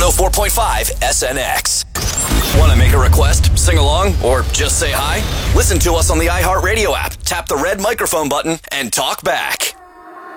104.5 SNX. Want to make a request, sing along, or just say hi? Listen to us on the iHeartRadio app. Tap the red microphone button and talk back.